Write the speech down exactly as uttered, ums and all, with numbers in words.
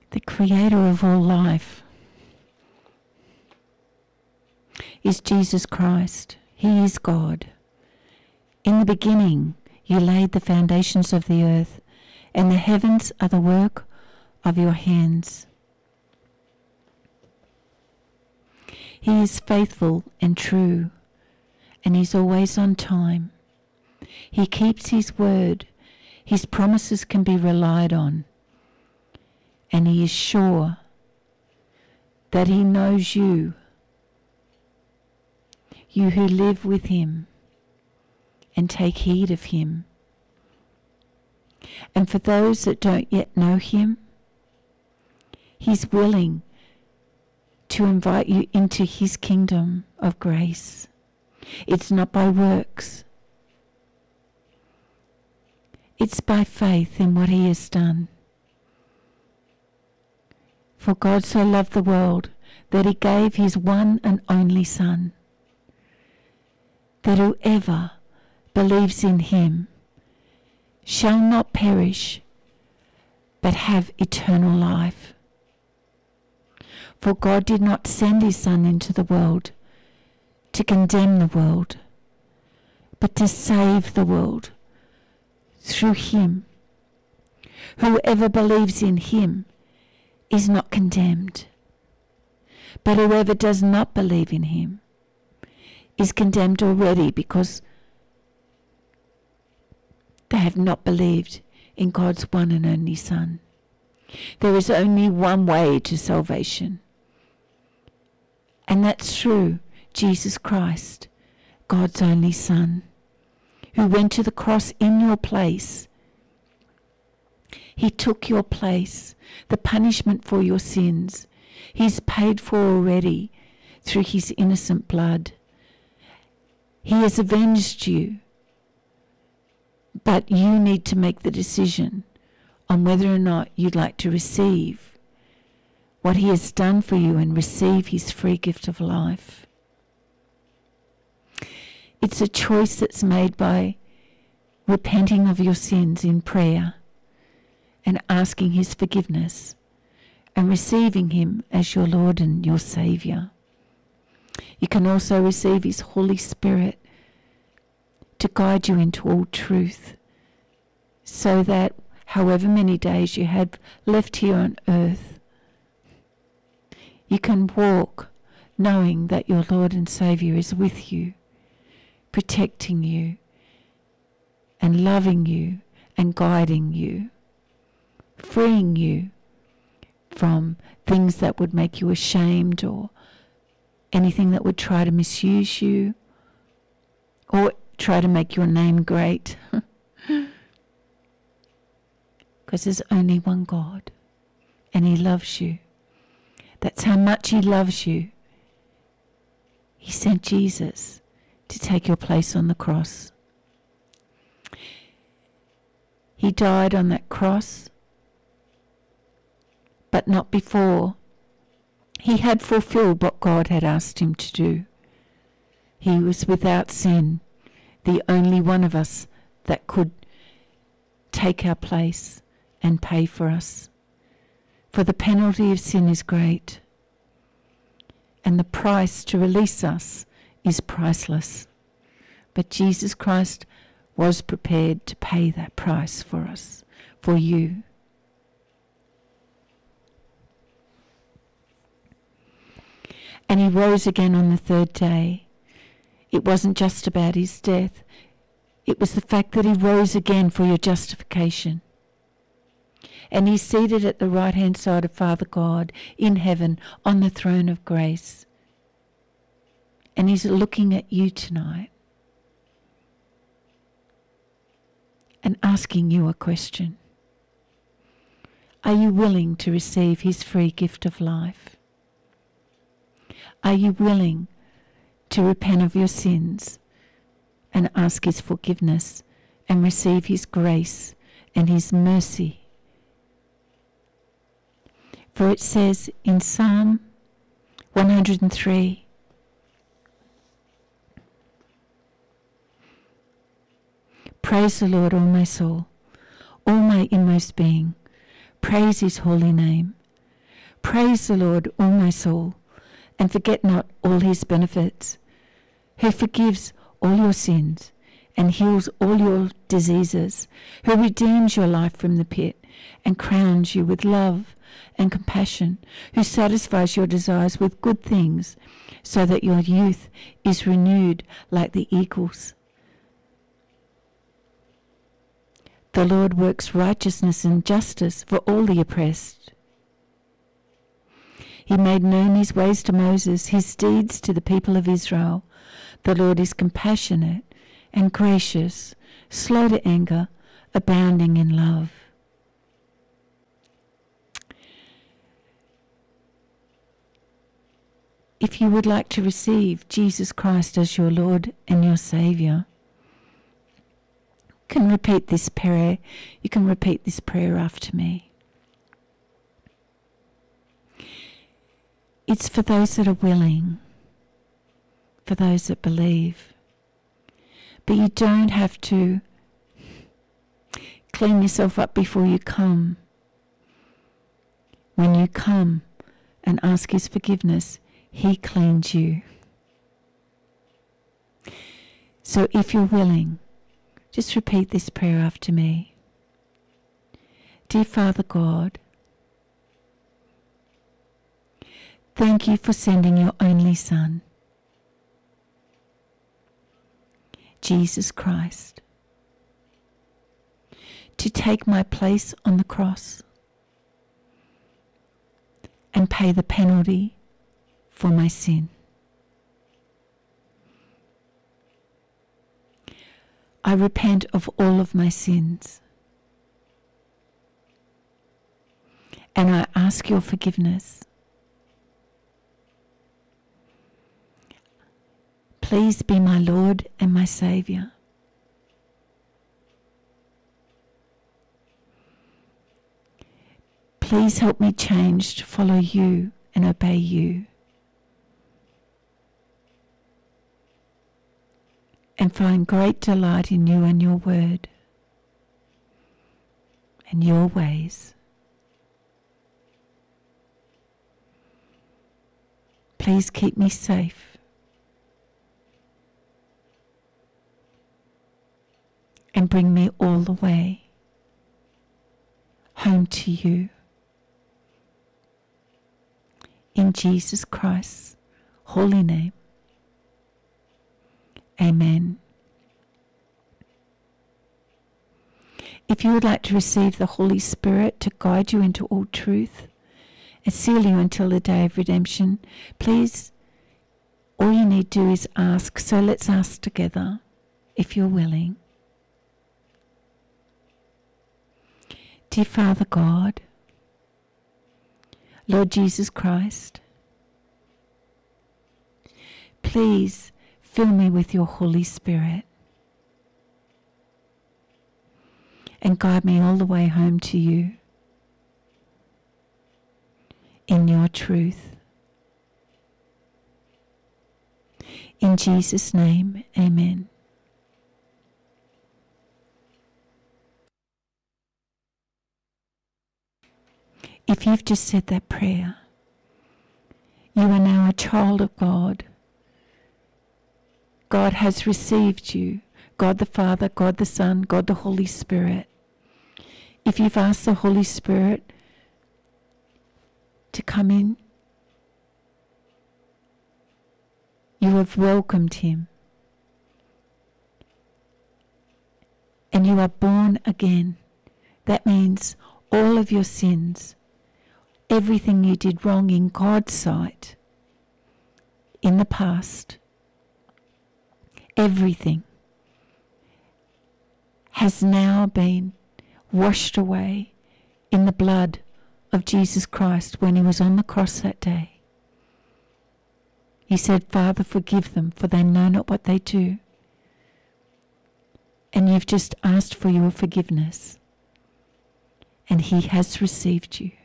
The creator of all life is Jesus Christ. He is God. In the beginning, you laid the foundations of the earth, and the heavens are the work of your hands. He is faithful and true, and he's always on time. He keeps his word. His promises can be relied on. And he is sure that he knows you, you who live with him and take heed of him. And for those that don't yet know him, he's willing to invite you into his kingdom of grace. It's not by works. It's by faith in what he has done. For God so loved the world that he gave his one and only Son, that whoever believes in him shall not perish, but have eternal life. For God did not send his Son into the world to condemn the world, but to save the world through him. Whoever believes in him is not condemned, but whoever does not believe in him is condemned already, because they have not believed in God's one and only Son. There is only one way to salvation, and that's through Jesus Christ, God's only Son, who went to the cross in your place. He took your place, the punishment for your sins. He's paid for already through his innocent blood. He has avenged you, but you need to make the decision on whether or not you'd like to receive what he has done for you and receive his free gift of life. It's a choice that's made by repenting of your sins in prayer and asking his forgiveness and receiving him as your Lord and your Saviour. You can also receive his Holy Spirit to guide you into all truth, so that however many days you have left here on earth, you can walk knowing that your Lord and Saviour is with you, protecting you and loving you and guiding you, freeing you from things that would make you ashamed or anything that would try to misuse you or try to make your name great. Because there's only one God and he loves you. That's how much he loves you. He sent Jesus to take your place on the cross. He died on that cross, but not before he had fulfilled what God had asked him to do. He was without sin, the only one of us that could take our place and pay for us. For the penalty of sin is great, and the price to release us is priceless. But Jesus Christ was prepared to pay that price for us, for you. And he rose again on the third day. It wasn't just about his death. It was the fact that he rose again for your justification. And he's seated at the right-hand side of Father God in heaven on the throne of grace. And he's looking at you tonight and asking you a question. Are you willing to receive his free gift of life? Are you willing to repent of your sins and ask his forgiveness and receive his grace and his mercy? For it says in Psalm one hundred three, praise the Lord, all my soul, all my inmost being. Praise his holy name. Praise the Lord, O my soul, and forget not all his benefits, who forgives all your sins and heals all your diseases, who redeems your life from the pit and crowns you with love and compassion, who satisfies your desires with good things, so that your youth is renewed like the eagles. The Lord works righteousness and justice for all the oppressed. He made known his ways to Moses, his deeds to the people of Israel. The Lord is compassionate and gracious, slow to anger, abounding in love. If you would like to receive Jesus Christ as your Lord and your Saviour, you can repeat this prayer. You can repeat this prayer after me. It's for those that are willing, for those that believe. But you don't have to clean yourself up before you come. When you come and ask his forgiveness, he cleans you. So if you're willing, just repeat this prayer after me. Dear Father God, thank you for sending your only Son, Jesus Christ, to take my place on the cross and pay the penalty for my sin. I repent of all of my sins, and I ask your forgiveness. Please be my Lord and my Saviour. Please help me change to follow you and obey you, and find great delight in you and your word and your ways. Please keep me safe and bring me all the way home to you. In Jesus Christ's holy name. Amen. If you would like to receive the Holy Spirit to guide you into all truth and seal you until the day of redemption, please, all you need to do is ask. So let's ask together, if you're willing. Dear Father God, Lord Jesus Christ, please fill me with your Holy Spirit and guide me all the way home to you in your truth. In Jesus' name, amen. If you've just said that prayer, you are now a child of God. God has received you, God the Father, God the Son, God the Holy Spirit. If you've asked the Holy Spirit to come in, you have welcomed him. And you are born again. That means all of your sins, everything you did wrong in God's sight in the past, everything has now been washed away in the blood of Jesus Christ when he was on the cross that day. He said, Father, forgive them, for they know not what they do. And you've just asked for your forgiveness, and he has received you.